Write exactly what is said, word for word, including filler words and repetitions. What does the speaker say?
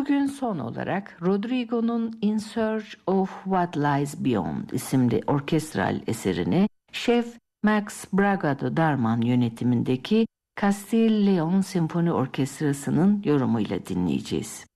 Bugün son olarak Rodrigo'nun In Search of What Lies Beyond isimli orkestral eserini şef Max Bragado Darman yönetimindeki Castile Leon Senfoni Orkestrası'nın yorumuyla dinleyeceğiz.